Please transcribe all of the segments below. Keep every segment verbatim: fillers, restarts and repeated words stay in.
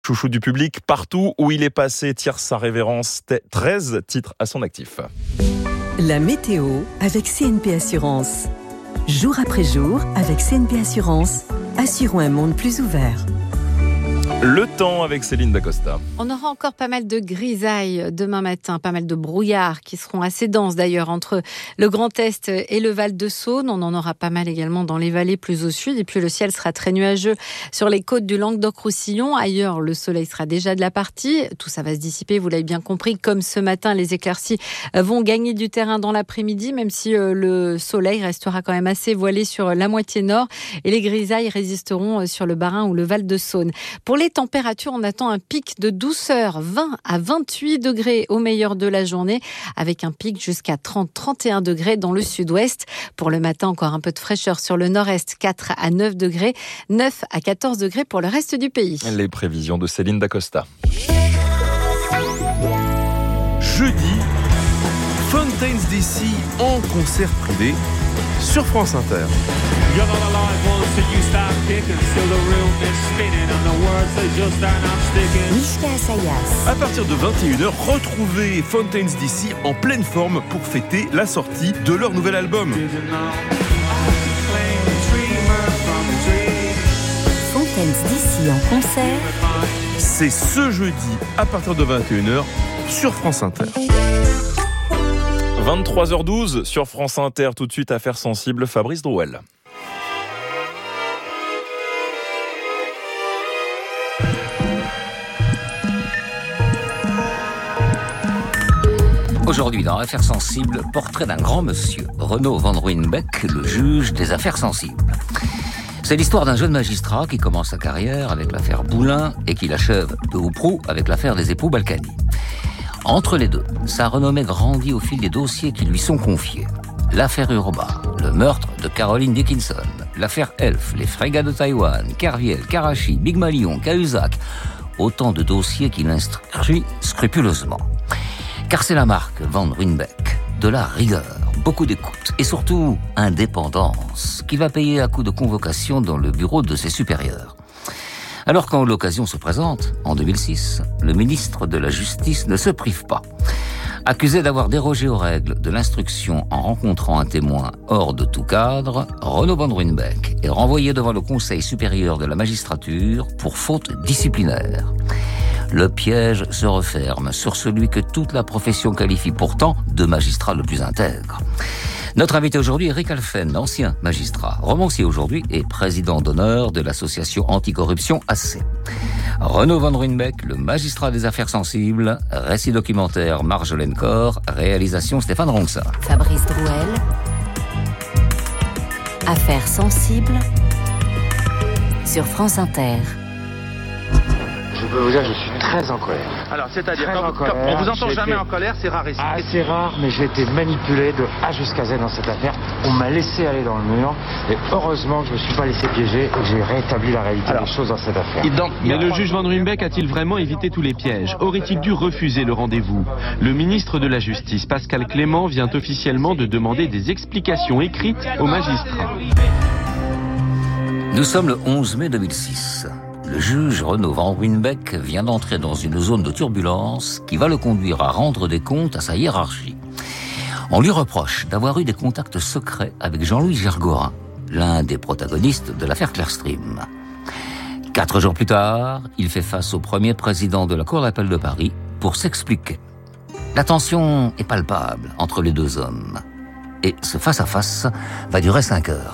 Chouchou du public, partout où il est passé, tire sa révérence. treize titres à son actif. La météo avec C N P Assurance. Jour après jour, avec C N P Assurance, assurons un monde plus ouvert. Le temps avec Céline Dacosta. On aura encore pas mal de grisailles demain matin, pas mal de brouillards qui seront assez denses d'ailleurs entre le Grand Est et le Val-de-Saône. On en aura pas mal également dans les vallées plus au sud. Et puis le ciel sera très nuageux sur les côtes du Languedoc-Roussillon. Ailleurs, le soleil sera déjà de la partie. Tout ça va se dissiper, vous l'avez bien compris. Comme ce matin, les éclaircies vont gagner du terrain dans l'après-midi, même si le soleil restera quand même assez voilé sur la moitié nord. Et les grisailles résisteront sur le Bas-Rhin ou le Val-de-Saône. Pour les températures, on attend un pic de douceur, vingt à vingt-huit degrés au meilleur de la journée, avec un pic jusqu'à trente à trente et un degrés dans le sud-ouest. Pour le matin, encore un peu de fraîcheur sur le nord-est, quatre à neuf degrés, neuf à quatorze degrés pour le reste du pays. Les prévisions de Céline Dacosta. Jeudi, Fontaines D C en concert privé sur France Inter. Mishka Assayas. À partir de vingt et une heures, retrouvez Fontaines D C en pleine forme pour fêter la sortie de leur nouvel album. Fontaines D C en concert. C'est ce jeudi à partir de vingt et une heures sur France Inter. vingt-trois heures douze sur France Inter. Tout de suite, affaire sensible, Fabrice Drouel. Aujourd'hui, dans Affaires sensibles, portrait d'un grand monsieur, Renaud Van Ruijnbeek, le juge des affaires sensibles. C'est l'histoire d'un jeune magistrat qui commence sa carrière avec l'affaire Boulin et qui l'achève peu ou prou avec l'affaire des époux Balkany. Entre les deux, sa renommée grandit au fil des dossiers qui lui sont confiés. L'affaire Urba, le meurtre de Caroline Dickinson, l'affaire Elf, les frégats de Taïwan, Kerviel, Karachi, Big Malion, Cahuzac, autant de dossiers qu'il instruit scrupuleusement. Car c'est la marque Van Ruijnbeek, de la rigueur, beaucoup d'écoute et surtout indépendance, qui va payer à coup de convocation dans le bureau de ses supérieurs. Alors quand l'occasion se présente, en deux mille six, le ministre de la Justice ne se prive pas. Accusé d'avoir dérogé aux règles de l'instruction en rencontrant un témoin hors de tout cadre, Renaud Van Ruijnbeek est renvoyé devant le Conseil supérieur de la magistrature pour faute disciplinaire. Le piège se referme sur celui que toute la profession qualifie pourtant de magistrat le plus intègre. Notre invité aujourd'hui est Eric Alphen, ancien magistrat, romancier aujourd'hui et président d'honneur de l'association anticorruption A C. Renaud Van Ruijnbeek, le magistrat des affaires sensibles, récit documentaire Marjolaine Corr, réalisation Stéphane Ronxa. Fabrice Drouel. Affaires sensibles sur France Inter. Je peux vous dire, je suis très en colère. Alors, c'est-à-dire, Très quand, en colère, quand on vous entend j'ai jamais été- en colère, c'est rare ici. Ah, c'est rare, mais j'ai été manipulé de A jusqu'à Z dans cette affaire. On m'a laissé aller dans le mur, et heureusement que je ne me suis pas laissé piéger et que j'ai rétabli la réalité Alors, des choses dans cette affaire. Il- dans- Mais le juge Van Ruijnbeek a-t-il vraiment évité tous les pièges? Aurait-il dû refuser le rendez-vous? Le ministre de la Justice, Pascal Clément, vient officiellement de demander des explications écrites aux magistrats. Nous sommes le onze mai deux mille six. Le juge Renaud Van Ruijnbeek vient d'entrer dans une zone de turbulence qui va le conduire à rendre des comptes à sa hiérarchie. On lui reproche d'avoir eu des contacts secrets avec Jean-Louis Gergorin, l'un des protagonistes de l'affaire Clearstream. Quatre jours plus tard, il fait face au premier président de la Cour d'appel de Paris pour s'expliquer. La tension est palpable entre les deux hommes. Et ce face-à-face va durer cinq heures.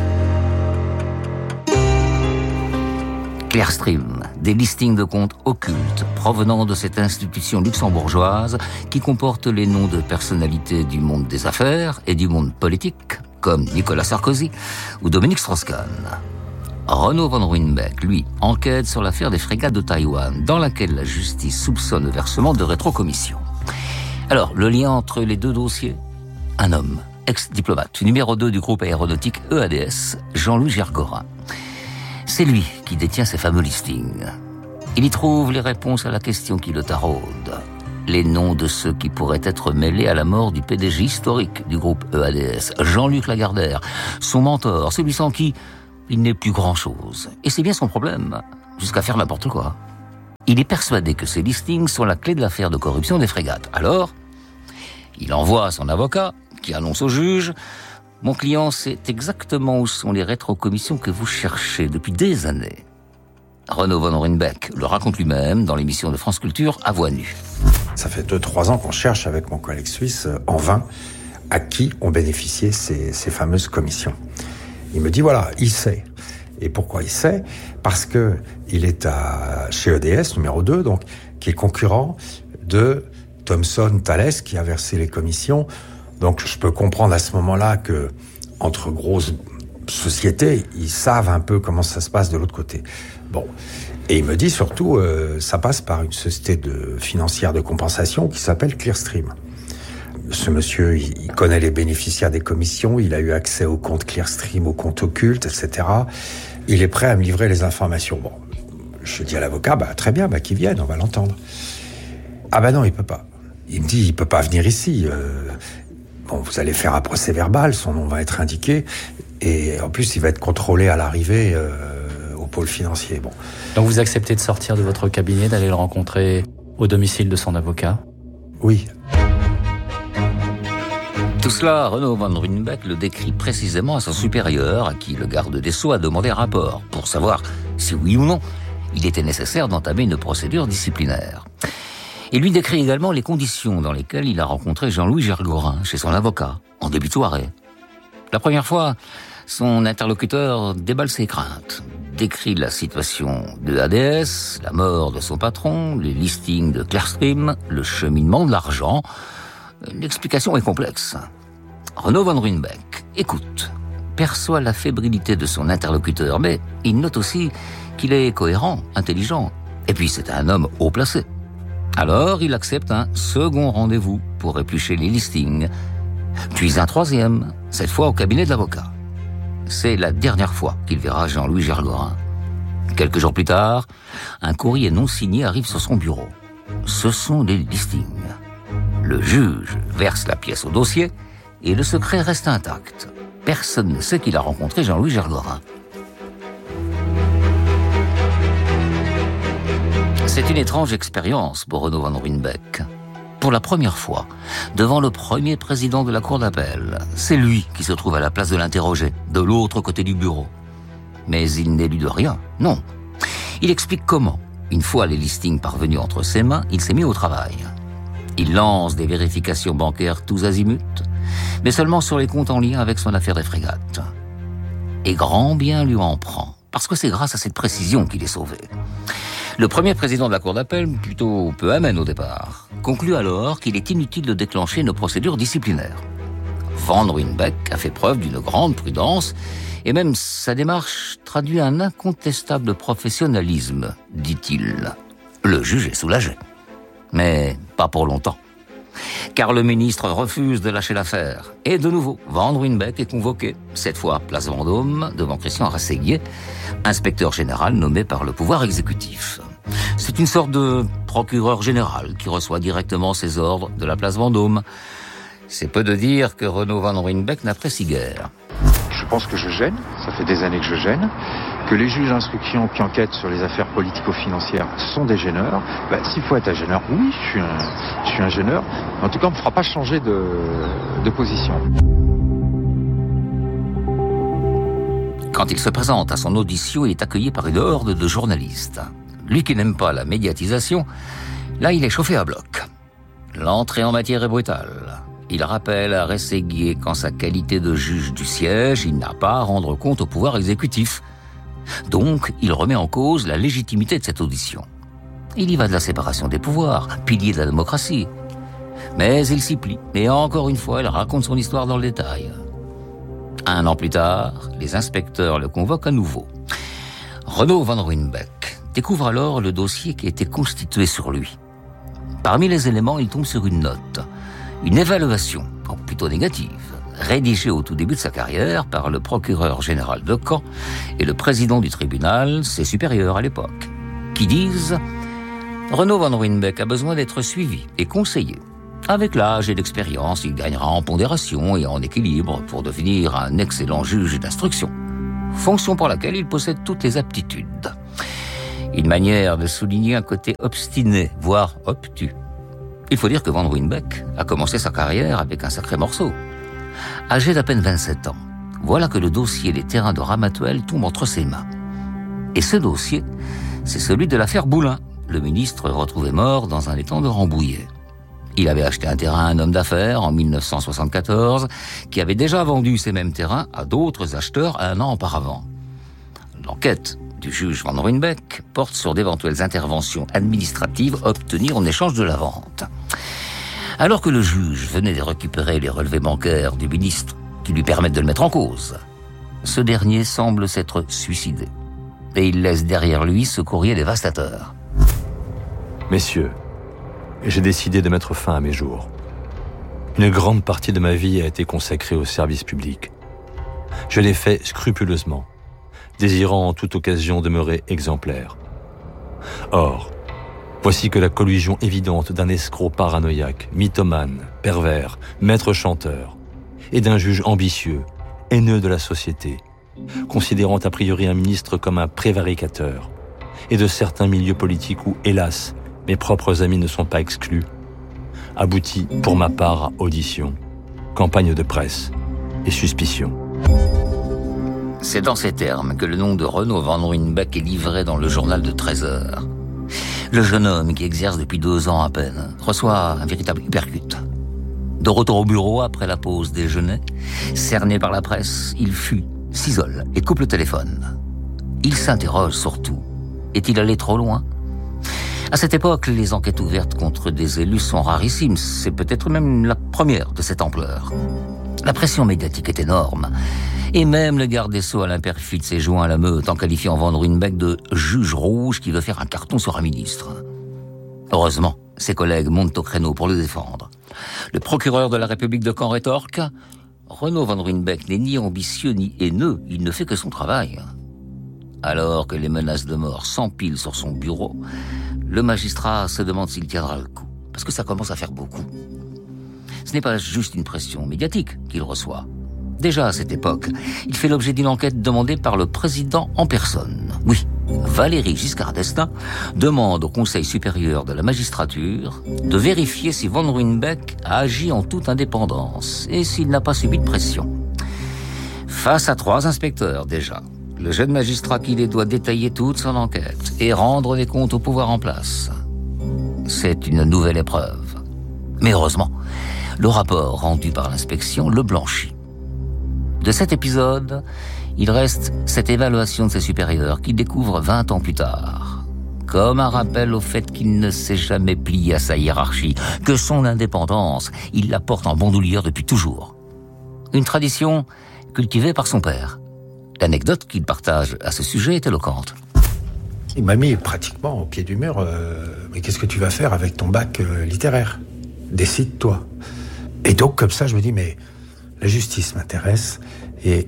Clearstream, des listings de comptes occultes provenant de cette institution luxembourgeoise qui comporte les noms de personnalités du monde des affaires et du monde politique, comme Nicolas Sarkozy ou Dominique Strauss-Kahn. Renaud Van Ruijnbeek, lui, enquête sur l'affaire des frégats de Taïwan, dans laquelle la justice soupçonne le versement de rétrocommissions. Alors, le lien entre les deux dossiers? Un homme, ex-diplomate, numéro deux du groupe aéronautique E A D S, Jean-Louis Gergorin. C'est lui qui détient ces fameux listings. Il y trouve les réponses à la question qui le taraude. Les noms de ceux qui pourraient être mêlés à la mort du P D G historique du groupe E A D S, Jean-Luc Lagardère, son mentor, celui sans qui il n'est plus grand-chose. Et c'est bien son problème, jusqu'à faire n'importe quoi. Il est persuadé que ces listings sont la clé de l'affaire de corruption des frégates. Alors, il envoie son avocat, qui annonce au juge « Mon client sait exactement où sont les rétrocommissions que vous cherchez depuis des années. » Renaud von Ruynbeck le raconte lui-même dans l'émission de France Culture à Voix nue. Ça fait deux, trois ans qu'on cherche avec mon collègue suisse, en vain, à qui ont bénéficié ces, ces fameuses commissions. Il me dit, voilà, il sait. Et pourquoi il sait ? Parce que il est à, chez E D S, numéro deux, donc, qui est concurrent de Thomson Thales, qui a versé les commissions. Donc, je peux comprendre à ce moment-là que, entre grosses sociétés, ils savent un peu comment ça se passe de l'autre côté. Bon. Et il me dit surtout, euh, ça passe par une société de, financière de compensation qui s'appelle Clearstream. Ce monsieur, il, il connaît les bénéficiaires des commissions, il a eu accès au compte Clearstream, au compte occulte, et cetera. Il est prêt à me livrer les informations. Bon, je dis à l'avocat, bah très bien, bah qu'il vienne, on va l'entendre. Ah bah non, il peut pas. Il me dit, il peut pas venir ici. Euh, bon, vous allez faire un procès verbal, son nom va être indiqué, et en plus, il va être contrôlé à l'arrivée. Euh, pôle financier. Bon. Donc vous acceptez de sortir de votre cabinet, d'aller le rencontrer au domicile de son avocat ? Oui. Tout cela, Renaud von Ruynbeck le décrit précisément à son supérieur, à qui le garde des Sceaux a demandé un rapport, pour savoir si oui ou non il était nécessaire d'entamer une procédure disciplinaire. Il lui décrit également les conditions dans lesquelles il a rencontré Jean-Louis Gergorin chez son avocat, en début de soirée. La première fois, son interlocuteur déballe ses craintes, décrit la situation de A D S, la mort de son patron, les listings de Clearstream, le cheminement de l'argent. L'explication est complexe. Renaud von Ruynbeck écoute, perçoit la fébrilité de son interlocuteur, mais il note aussi qu'il est cohérent, intelligent, et puis c'est un homme haut placé. Alors il accepte un second rendez-vous pour éplucher les listings, puis un troisième, cette fois au cabinet de l'avocat. C'est la dernière fois qu'il verra Jean-Louis Gergorin. Quelques jours plus tard, un courrier non signé arrive sur son bureau. Ce sont les listings. Le juge verse la pièce au dossier et le secret reste intact. Personne ne sait qu'il a rencontré Jean-Louis Gergorin. C'est une étrange expérience pour Renaud von Ruynbeck. Pour la première fois, devant le premier président de la cour d'appel, c'est lui qui se trouve à la place de l'interrogé, de l'autre côté du bureau. Mais il n'élude rien, non. Il explique comment, une fois les listings parvenus entre ses mains, il s'est mis au travail. Il lance des vérifications bancaires tous azimuts, mais seulement sur les comptes en lien avec son affaire des frégates. Et grand bien lui en prend, parce que c'est grâce à cette précision qu'il est sauvé. Le premier président de la cour d'appel, plutôt peu amène au départ, conclut alors qu'il est inutile de déclencher une procédure disciplinaire. Von Ruynbeck a fait preuve d'une grande prudence et même sa démarche traduit un incontestable professionnalisme, dit-il. Le juge est soulagé. Mais pas pour longtemps. Car le ministre refuse de lâcher l'affaire. Et de nouveau, Von Ruynbeck est convoqué, cette fois place Vendôme, devant Christian Rasséguier, inspecteur général nommé par le pouvoir exécutif. C'est une sorte de procureur général qui reçoit directement ses ordres de la place Vendôme. C'est peu de dire que Renaud von Ruynbeck n'apprécie guère. Je pense que je gêne, ça fait des années que je gêne, que les juges d'instruction qui enquêtent sur les affaires politico-financières sont des gêneurs. Bah, s'il faut être un gêneur, oui, je suis un, je suis un gêneur. En tout cas, on ne me fera pas changer de, de position. Quand il se présente à son audition, il est accueilli par une horde de journalistes. Lui qui n'aime pas la médiatisation, là il est chauffé à bloc. L'entrée en matière est brutale. Il rappelle à Rasséguier qu'en sa qualité de juge du siège, il n'a pas à rendre compte au pouvoir exécutif. Donc, il remet en cause la légitimité de cette audition. Il y va de la séparation des pouvoirs, pilier de la démocratie. Mais il s'y plie, et encore une fois, il raconte son histoire dans le détail. Un an plus tard, les inspecteurs le convoquent à nouveau. Renaud von Ruynbeck découvre alors le dossier qui a été constitué sur lui. Parmi les éléments, il tombe sur une note, une évaluation, plutôt négative, rédigée au tout début de sa carrière par le procureur général de Caen et le président du tribunal, ses supérieurs à l'époque, qui disent « Renaud von Ruynbeck a besoin d'être suivi et conseillé. Avec l'âge et l'expérience, il gagnera en pondération et en équilibre pour devenir un excellent juge d'instruction, fonction pour laquelle il possède toutes les aptitudes. Une manière de souligner un côté obstiné, voire obtus. Il faut dire que Van Ruynbeck a commencé sa carrière avec un sacré morceau. Âgé d'à peine vingt-sept ans, voilà que le dossier des terrains de Ramatuelle tombe entre ses mains. Et ce dossier, c'est celui de l'affaire Boulin, le ministre retrouvé mort dans un étang de Rambouillet. Il avait acheté un terrain à un homme d'affaires en mille neuf cent soixante-quatorze, qui avait déjà vendu ces mêmes terrains à d'autres acheteurs un an auparavant. L'enquête du juge Van Ruynbeck porte sur d'éventuelles interventions administratives obtenues en échange de la vente. Alors que le juge venait de récupérer les relevés bancaires du ministre qui lui permettent de le mettre en cause, ce dernier semble s'être suicidé. Et il laisse derrière lui ce courrier dévastateur. Messieurs, j'ai décidé de mettre fin à mes jours. Une grande partie de ma vie a été consacrée au service public. Je l'ai fait scrupuleusement, désirant en toute occasion demeurer exemplaire. Or, voici que la collusion évidente d'un escroc paranoïaque, mythomane, pervers, maître chanteur, et d'un juge ambitieux, haineux de la société, considérant a priori un ministre comme un prévaricateur, et de certains milieux politiques où, hélas, mes propres amis ne sont pas exclus, aboutit pour ma part à audition, campagne de presse et suspicion. C'est dans ces termes que le nom de Renaud Van Ruynbeck est livré dans le journal de treize heures. Le jeune homme, qui exerce depuis deux ans à peine, reçoit un véritable hypercute. De retour au bureau après la pause déjeuner, cerné par la presse, il fuit, s'isole et coupe le téléphone. Il s'interroge surtout. Est-il allé trop loin ? À cette époque, les enquêtes ouvertes contre des élus sont rarissimes. C'est peut-être même la première de cette ampleur. La pression médiatique est énorme. Et même le garde des Sceaux Alain Peyrefitte s'est joint à la meute en qualifiant Van Ruynbeck de juge rouge qui veut faire un carton sur un ministre. Heureusement, ses collègues montent au créneau pour le défendre. Le procureur de la République de Caen rétorque « Renaud Van Ruynbeck n'est ni ambitieux ni haineux, il ne fait que son travail ». Alors que les menaces de mort s'empilent sur son bureau, le magistrat se demande s'il tiendra le coup, parce que ça commence à faire beaucoup. Ce n'est pas juste une pression médiatique qu'il reçoit. Déjà à cette époque, il fait l'objet d'une enquête demandée par le président en personne. Oui, Valéry Giscard d'Estaing demande au Conseil supérieur de la magistrature de vérifier si Van Ruynbeck a agi en toute indépendance et s'il n'a pas subi de pression. Face à trois inspecteurs déjà, le jeune magistrat qui les doit détailler toute son enquête et rendre des comptes au pouvoir en place. C'est une nouvelle épreuve. Mais heureusement, le rapport rendu par l'inspection le blanchit. De cet épisode, il reste cette évaluation de ses supérieurs qu'il découvre vingt ans plus tard. Comme un rappel au fait qu'il ne s'est jamais plié à sa hiérarchie, que son indépendance, il la porte en bandoulière depuis toujours. Une tradition cultivée par son père. L'anecdote qu'il partage à ce sujet est éloquente. Il m'a mis pratiquement au pied du mur. Euh, mais qu'est-ce que tu vas faire avec ton bac euh, littéraire ? Décide-toi. Et donc, comme ça, je me dis, mais la justice m'intéresse. Et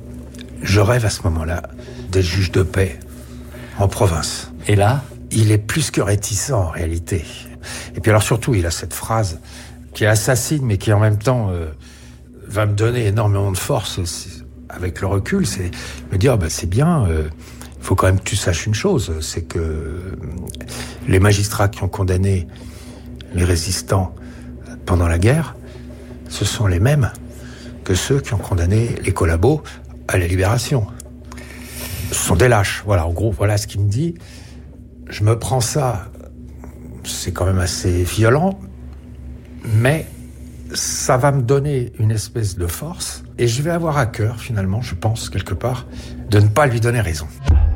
je rêve à ce moment-là d'être juge de paix en province. Et là ? Il est plus que réticent en réalité. Et puis alors surtout, il a cette phrase qui assassine, mais qui en même temps euh, va me donner énormément de force. Avec le recul, c'est me dire, bah, c'est bien, il euh, faut quand même que tu saches une chose, c'est que euh, les magistrats qui ont condamné les résistants pendant la guerre, ce sont les mêmes que ceux qui ont condamné les collabos à la libération. Ce sont des lâches, voilà, en gros, voilà ce qu'il me dit. Je me prends ça, c'est quand même assez violent, mais ça va me donner une espèce de force et je vais avoir à cœur, finalement, je pense, quelque part, de ne pas lui donner raison.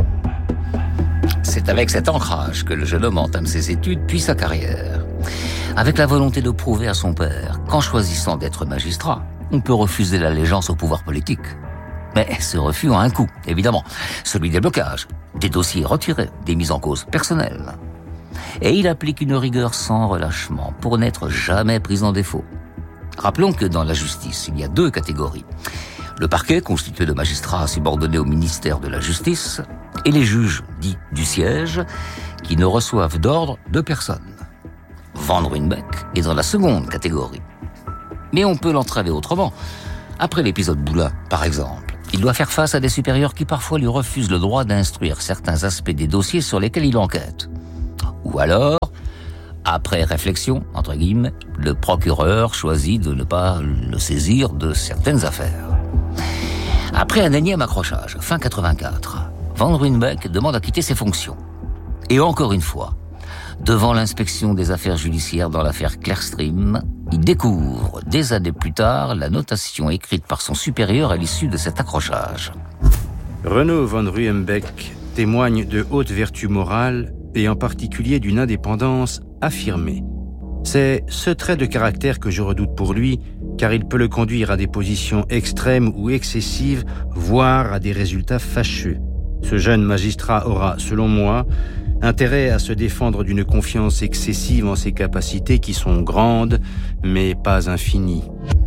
C'est avec cet ancrage que le jeune homme entame ses études puis sa carrière. Avec la volonté de prouver à son père qu'en choisissant d'être magistrat, on peut refuser l'allégeance au pouvoir politique. Mais ce refus a un coût, évidemment. Celui des blocages, des dossiers retirés, des mises en cause personnelles. Et il applique une rigueur sans relâchement pour n'être jamais pris en défaut. Rappelons que dans la justice, il y a deux catégories. Le parquet, constitué de magistrats subordonnés au ministère de la Justice, et les juges, dits du siège, qui ne reçoivent d'ordre de personne. Van Ruynbeck est dans la seconde catégorie. Mais on peut l'entraver autrement. Après l'épisode Boulin, par exemple, Il doit faire face à des supérieurs qui parfois lui refusent le droit d'instruire certains aspects des dossiers sur lesquels il enquête. Ou alors, après réflexion, entre guillemets, le procureur choisit de ne pas le saisir de certaines affaires. Après un énième accrochage, fin quatre-vingt-quatre, Van Ruijnbeek demande à quitter ses fonctions. Et encore une fois, devant l'inspection des affaires judiciaires dans l'affaire Clearstream, il découvre, des années plus tard, la notation écrite par son supérieur à l'issue de cet accrochage. Renaud Van Ruijnbeek témoigne de haute vertu morale et en particulier d'une indépendance affirmée. C'est ce trait de caractère que je redoute pour lui, car il peut le conduire à des positions extrêmes ou excessives, voire à des résultats fâcheux. Ce jeune magistrat aura, selon moi, intérêt à se défendre d'une confiance excessive en ses capacités qui sont grandes, mais pas infinies.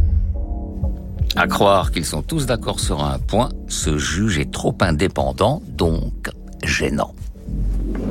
À croire qu'ils sont tous d'accord sur un point, ce juge est trop indépendant, donc gênant.